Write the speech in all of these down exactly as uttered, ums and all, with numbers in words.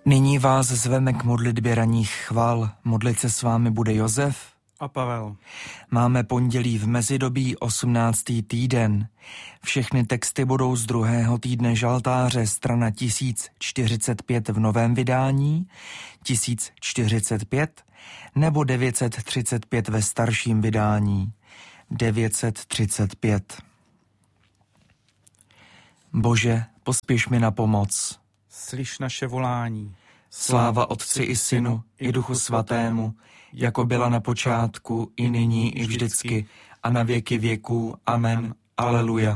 Nyní vás zveme k modlitbě ranních chval. Modlit se s vámi bude Josef a Pavel. Máme pondělí v mezidobí osmnáctý týden. Všechny texty budou z druhého týdne žaltáře, strana tisíc čtyřicet pět v novém vydání, tisíc čtyřicet pět nebo devět set třicet pět ve starším vydání, devět set třicet pět. Bože, pospěš mi na pomoc. Slyš naše volání. Sláva Otci i Synu, i Duchu Svatému, jako byla na počátku, i nyní, i vždycky, a na věky věků. Amen. Aleluja.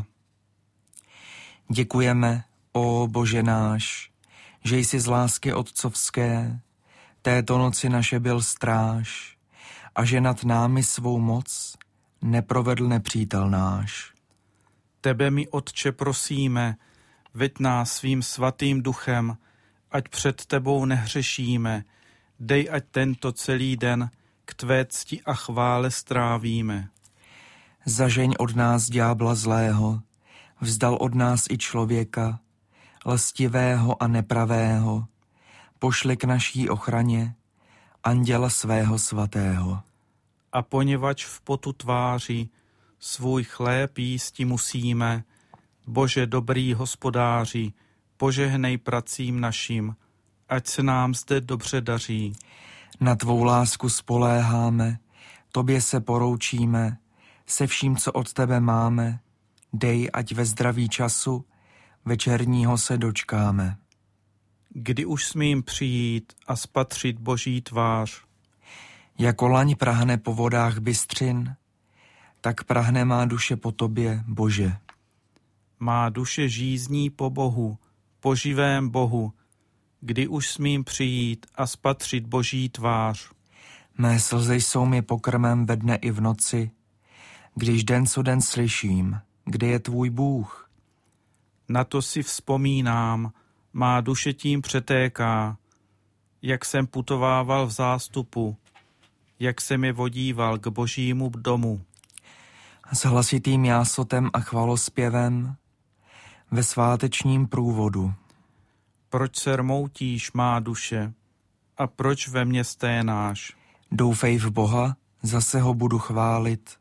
Děkujeme, ó Bože náš, že jsi z lásky otcovské této noci naše byl stráž a že nad námi svou moc neprovedl nepřítel náš. Tebe mi, Otče, prosíme, veď nás svým svatým duchem, ať před tebou nehřešíme, dej, ať tento celý den k tvé cti a chvále strávíme. Zažeň od nás ďábla zlého, vzdal od nás i člověka, lstivého a nepravého, pošli k naší ochraně anděla svého svatého. A poněvadž v potu tváři svůj chléb jísti musíme, Bože dobrý hospodáři, požehnej pracím našim, ať se nám zde dobře daří. Na tvou lásku spoléháme, tobě se poroučíme, se vším, co od tebe máme, dej, ať ve zdraví času večerního se dočkáme. Kdy už smím přijít a spatřit Boží tvář? Jako laň prahne po vodách bystřin, tak prahne má duše po tobě, Bože. Má duše žízní po Bohu, po živém Bohu, kdy už smím přijít a spatřit Boží tvář. Mé slzy jsou mi pokrmem ve dne i v noci, když den co den slyším, kde je tvůj Bůh. Na to si vzpomínám, má duše tím přetéká, jak jsem putovával v zástupu, jak jsem je vodíval k Božímu domu. S hlasitým jásotem a chvalospěvem ve svátečním průvodu. Proč se rmoutíš, má duše, a proč ve mně sténáš? Doufej v Boha, zase ho budu chválit,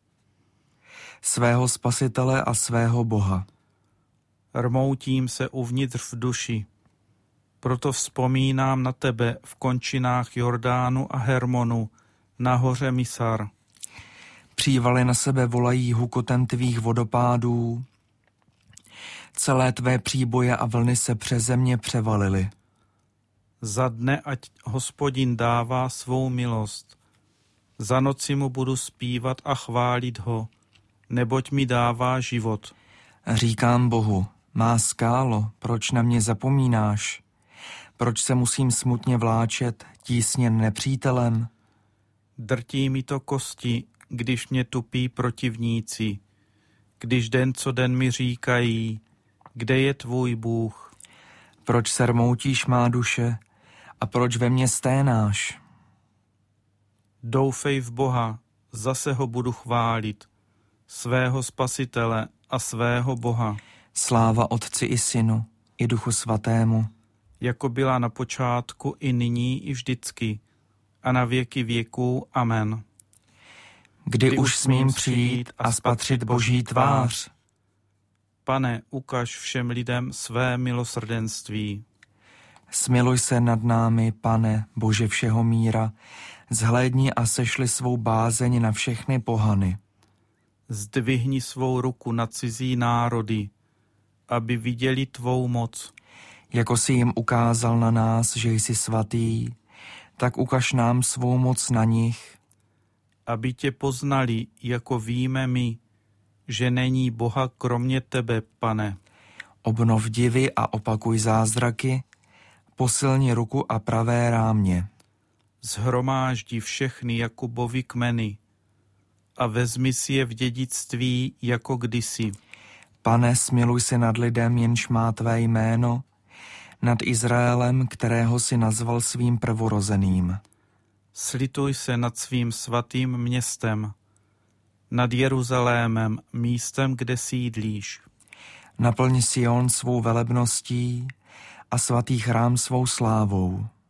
svého Spasitele a svého Boha. Rmoutím se uvnitř v duši, proto vzpomínám na tebe v končinách Jordánu a Hermonu, na hoře Misar. Přívaly na sebe volají hukotem tvých vodopádů, celé tvé příboje a vlny se přeze mě převalily. Za dne ať Hospodin dává svou milost, za noci mu budu zpívat a chválit ho, neboť mi dává život. Říkám Bohu, má skálo, proč na mě zapomínáš? Proč se musím smutně vláčet, tísněn nepřítelem? Drtí mi to kosti, když mě tupí protivníci, když den co den mi říkají, kde je tvůj Bůh? Proč se rmoutíš, má duše, a proč ve mně sténáš? Doufej v Boha, zase ho budu chválit, svého Spasitele a svého Boha. Sláva Otci i Synu, i Duchu Svatému, jako byla na počátku, i nyní, i vždycky, a na věky věků. Amen. Kdy, Kdy už smím přijít a spatřit Boží tvář? Pane, ukaž všem lidem své milosrdenství. Smiluj se nad námi, Pane, Bože všeho míra, zhlédni a sešli svou bázeň na všechny pohany. Zdvihni svou ruku na cizí národy, aby viděli tvou moc. Jako jsi jim ukázal na nás, že jsi svatý, tak ukaž nám svou moc na nich. Aby tě poznali, jako víme my, že není Boha kromě tebe, Pane. Obnov divy a opakuj zázraky, posilni ruku a pravé rámě. Shromáždi všechny Jakubovi kmeny a vezmi si je v dědictví jako kdysi. Pane, smiluj se nad lidem, jenž má tvé jméno, nad Izraelem, kterého si nazval svým prvorozeným. Slituj se nad svým svatým městem, nad Jeruzalémem, místem, kde sídlíš. Naplň Sion svou velebností a svatý chrám svou slávou.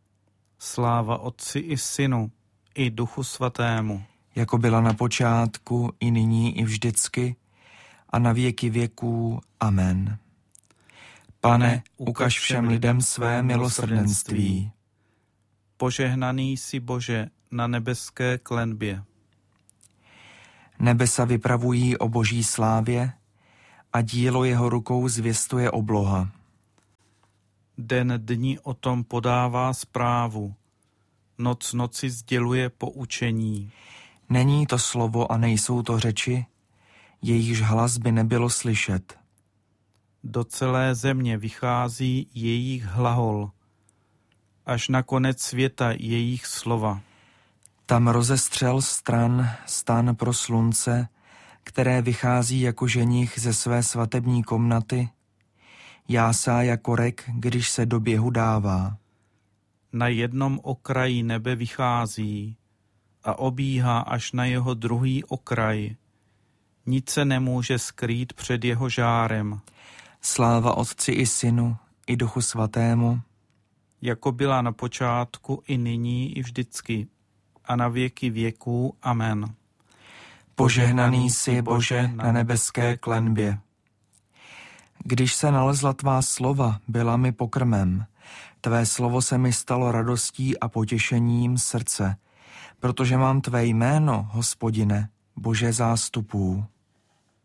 Sláva Otci i Synu, i Duchu Svatému. Jako byla na počátku, i nyní, i vždycky, a na věky věků. Amen. Pane, ukaž všem lidem své milosrdenství. Požehnaný jsi, Bože, na nebeské klenbě. Nebesa vypravují o Boží slávě a dílo jeho rukou zvěstuje obloha. Den dni o tom podává zprávu, noc noci sděluje poučení. Není to slovo a nejsou to řeči, jejichž hlas by nebylo slyšet. Do celé země vychází jejich hlahol, až na konec světa jejich slova. Tam rozestřel stran stan pro slunce, které vychází jako ženich ze své svatební komnaty, jásá jako rek, když se do běhu dává. Na jednom okraji nebe vychází a obíhá až na jeho druhý okraj. Nic se nemůže skrýt před jeho žárem. Sláva Otci i Synu, i Duchu Svatému, jako byla na počátku, i nyní, i vždycky, a na věky věků. Amen. Požehnaný jsi, Bože, na nebeské klenbě. Když se nalezla tvá slova, byla mi pokrmem. Tvé slovo se mi stalo radostí a potěšením srdce, protože mám tvé jméno, Hospodine, Bože zástupů.